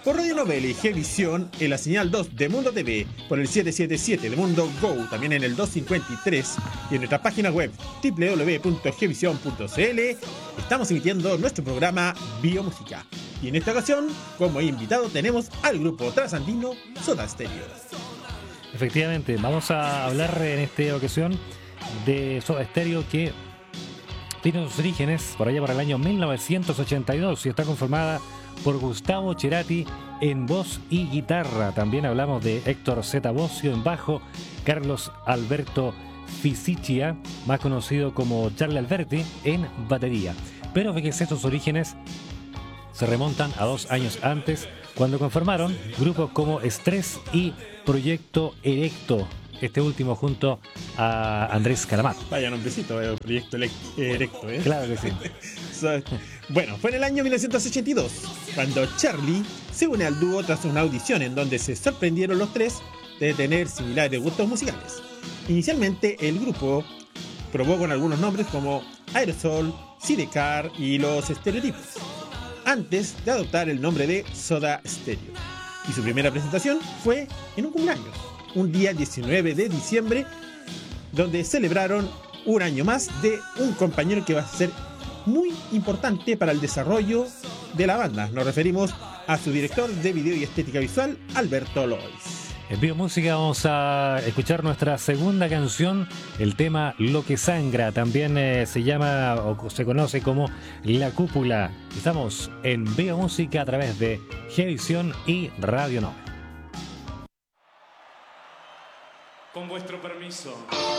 por Radio Novela y Gvisión en la señal 2 de Mundo TV, por el 777 de Mundo Go, también en el 253, y en nuestra página web www.gvision.cl estamos emitiendo nuestro programa Biomúsica. Y en esta ocasión, como invitado, tenemos al grupo trasandino Soda Stereo. Efectivamente, vamos a hablar en esta ocasión de Soda Stereo, que tiene sus orígenes por allá por el año 1982 y está conformada por Gustavo Cerati en voz y guitarra. También hablamos de Héctor Z. Bossio en bajo, Carlos Alberto Fisicchia, más conocido como Charlie Alberti, en batería. Pero fíjense, estos orígenes se remontan a 2 años antes, cuando conformaron grupos como Estrés y Proyecto Erecto, este último junto a Andrés Calamar. Vaya nombrecito, Proyecto Erecto, ¿eh? Claro que sí. Bueno, fue en el año 1982 cuando Charlie se une al dúo tras una audición en donde se sorprendieron los tres de tener similares gustos musicales. Inicialmente el grupo probó con algunos nombres como Aerosol, Sidecar y Los Estereotipos, antes de adoptar el nombre de Soda Stereo. Y su primera presentación fue en un cumpleaños, un día 19 de diciembre, donde celebraron un año más de un compañero que va a ser muy importante para el desarrollo de la banda. Nos referimos a su director de video y estética visual, Alberto Lois. En Biomúsica vamos a escuchar nuestra segunda canción, el tema Lo que sangra. También se llama o se conoce como La Cúpula. Estamos en Biomúsica a través de Gvisión y Radio Nova. Con vuestro permiso.